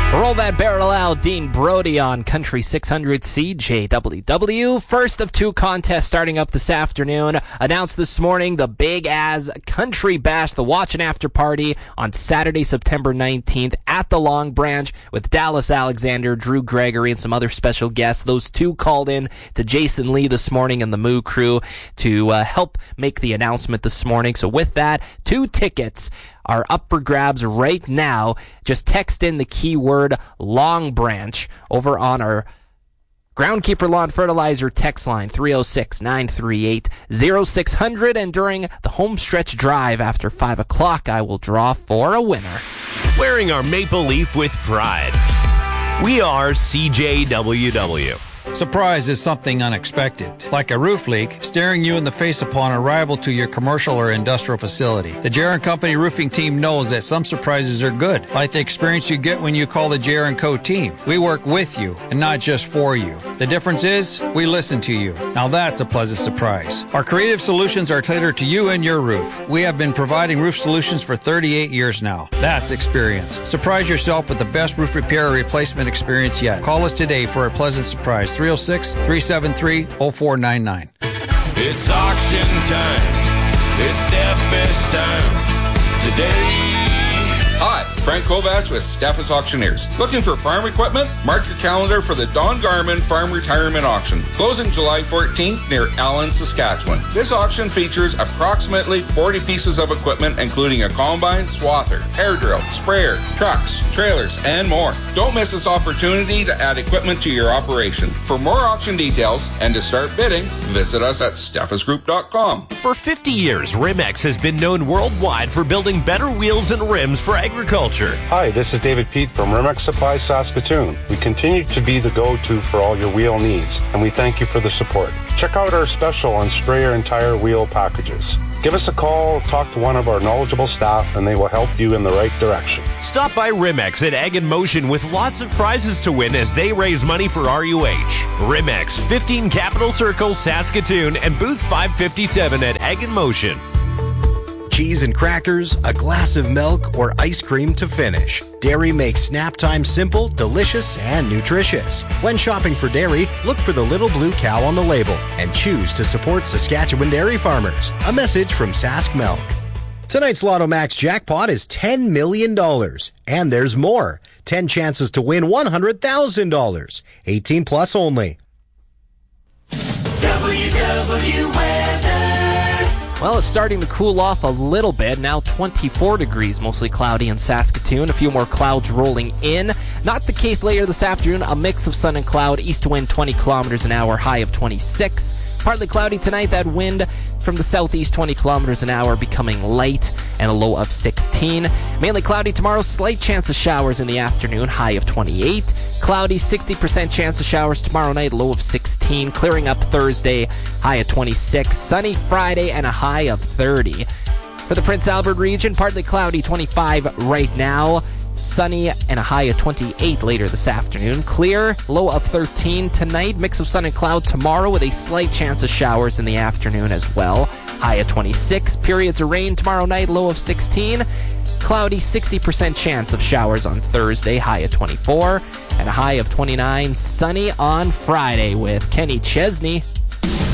Roll that barrel out, Dean Brody on Country 600 CJWW. First of two contests starting up this afternoon. Announced this morning the Big As Country Bash, the watch and after party on Saturday, September 19th at the Long Branch with Dallas Alexander, Drew Gregory, and some other special guests. Those two called in to Jason Lee this morning and the Moo Crew to help make the announcement this morning. So with that, 2 tickets are up for grabs right now. Just text in the keyword Long Branch over on our Groundkeeper Lawn Fertilizer text line, 306-938-0600. And during the home stretch drive after 5 o'clock, I will draw for a winner. Wearing our maple leaf with pride. We are CJWW. Surprise is something unexpected, like a roof leak staring you in the face upon arrival to your commercial or industrial facility. The J.R. & Company roofing team knows that some surprises are good, like the experience you get when you call the J.R. & Co. team. We work with you and not just for you. The difference is we listen to you. Now that's a pleasant surprise. Our creative solutions are tailored to you and your roof. We have been providing roof solutions for 38 years now. That's experience. Surprise yourself with the best roof repair or replacement experience yet. Call us today for a pleasant surprise. 306-373-0499. It's auction time. It's Steffes time. Today. Hi, Frank Kovacs with Steffes Auctioneers. Looking for farm equipment? Mark your calendar for the Don Garman Farm Retirement Auction, closing July 14th near Allen, Saskatchewan. This auction features approximately 40 pieces of equipment, including a combine, swather, hair drill, sprayer, trucks, trailers, and more. Don't miss this opportunity to add equipment to your operation. For more auction details and to start bidding, visit us at steffesgroup.com. For 50 years, Rimex has been known worldwide for building better wheels and rims for agriculture. Hi, this is David Pete from Rimex Supply Saskatoon. We continue to be the go-to for all your wheel needs, and we thank you for the support. Check out our special on sprayer and tire wheel packages. Give us a call, talk to one of our knowledgeable staff, and they will help you in the right direction. Stop by Rimex at Ag in Motion with lots of prizes to win as they raise money for RUH. Rimex, 15 Capitol Circle, Saskatoon, and booth 557 at Ag in Motion. Cheese and crackers, a glass of milk, or ice cream to finish. Dairy makes snap time simple, delicious, and nutritious. When shopping for dairy, look for the little blue cow on the label and choose to support Saskatchewan dairy farmers. A message from Sask Milk. Tonight's Lotto Max jackpot is $10 million. And there's more. 10 chances to win $100,000. 18 plus only. WW Weather. Well, it's starting to cool off a little bit. Now 24 degrees, mostly cloudy in Saskatoon. A few more clouds rolling in. Not the case later this afternoon. A mix of sun and cloud. East wind 20 kilometers an hour, high of 26. Partly cloudy tonight. That wind from the southeast 20 kilometers an hour becoming light and a low of 16. Mainly cloudy tomorrow. Slight chance of showers in the afternoon, high of 28. Cloudy, 60% chance of showers tomorrow night, low of 16. Clearing up Thursday, high of 26. Sunny Friday and a high of 30. For the Prince Albert region, partly cloudy, 25 right now. Sunny and a high of 28 later this afternoon. Clear, low of 13 tonight. Mix of sun and cloud tomorrow with a slight chance of showers in the afternoon as well. High of 26. Periods of rain tomorrow night, low of 16. Cloudy, 60% chance of showers on Thursday, high of 24. And a high of 29. Sunny on Friday with Kenny Chesney.